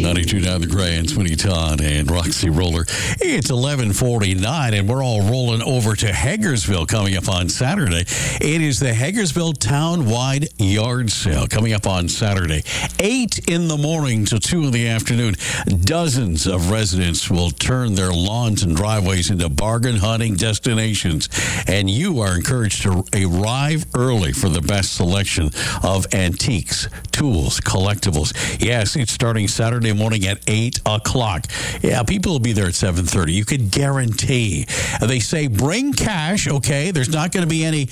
92.9 The Grand, Sweeney Todd and Roxy Roller. It's 11:49, and we're all rolling over to Hagersville coming up on Saturday. It is the Hagersville Town-wide Yard Sale coming up on Saturday, 8 in the morning till 2 in the afternoon. Dozens of residents will turn their lawns and driveways into bargain hunting destinations, and you are encouraged to arrive early for the best selection of antiques, tools, collectibles. Yes, it's starting Saturday morning at 8 o'clock. Yeah, people will be there at 7:30. You could guarantee. They say bring cash, okay? There's not going to be any,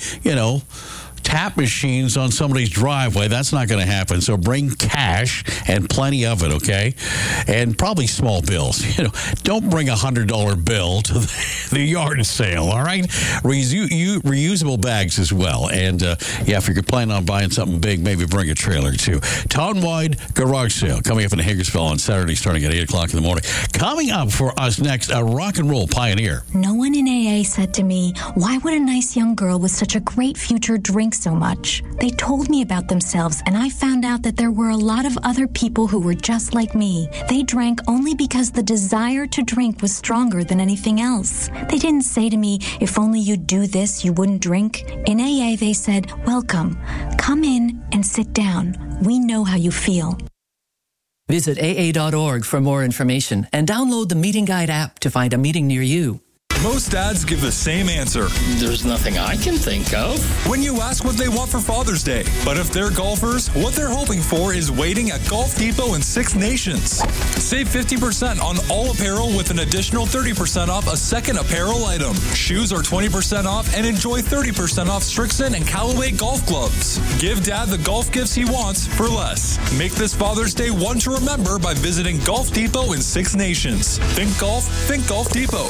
tap machines on somebody's driveway. That's not going to happen. So bring cash and plenty of it, okay? And probably small bills. Don't bring $100 bill to the yard sale, all right? Reusable bags as well. And, if you're planning on buying something big, maybe bring a trailer, too. Town-wide garage sale coming up in Hagersville on Saturday starting at 8 o'clock in the morning. Coming up for us next, a rock and roll pioneer. No one in AA said to me, why would a nice young girl with such a great future drink so much? They told me about themselves, and I found out that there were a lot of other people who were just like me. They drank only because the desire to drink was stronger than anything else. They didn't say to me, if only you'd do this, you wouldn't drink. In AA, they said, welcome. Come in and sit down. We know how you feel. Visit AA.org for more information and download the Meeting Guide app to find a meeting near you. Most dads give the same answer. There's nothing I can think of. When you ask what they want for Father's Day. But if they're golfers, what they're hoping for is waiting at Golf Depot in 6 Nations. Save 50% on all apparel with an additional 30% off a second apparel item. Shoes are 20% off and enjoy 30% off Strixon and Callaway golf gloves. Give Dad the golf gifts he wants for less. Make this Father's Day one to remember by visiting Golf Depot in 6 Nations. Think golf, think Golf Depot.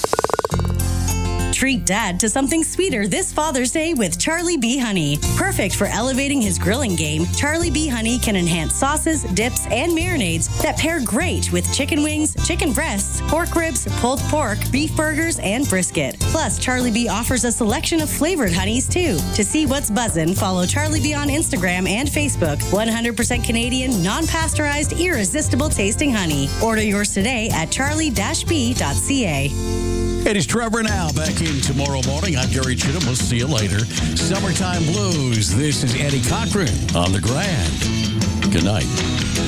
Treat Dad to something sweeter this Father's Day with Charlie B. Honey. Perfect for elevating his grilling game, Charlie B. Honey can enhance sauces, dips, and marinades that pair great with chicken wings, chicken breasts, pork ribs, pulled pork, beef burgers, and brisket. Plus, Charlie B. offers a selection of flavored honeys, too. To see what's buzzin', follow Charlie B. on Instagram and Facebook. 100% Canadian, non-pasteurized, irresistible tasting honey. Order yours today at charlie-b.ca. It is Trevor now, back in tomorrow morning. I'm Gary Chittum. We'll see you later. Summertime Blues. This is Eddie Cochran on The Grand. Good night.